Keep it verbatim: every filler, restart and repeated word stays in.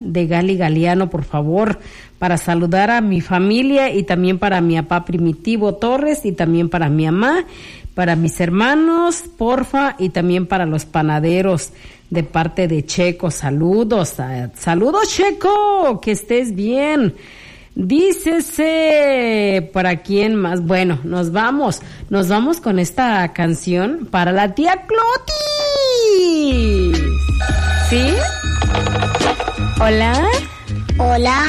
de Gali Galeano, por favor, para saludar a mi familia y también para mi papá Primitivo Torres y también para mi mamá, para mis hermanos, porfa, y también para los panaderos de parte de Checo. Saludos, saludos Checo, que estés bien. Dícese, ¿para quién más? Bueno, nos vamos, nos vamos con esta canción para la tía Cloti. ¿Sí? Hola. Hola.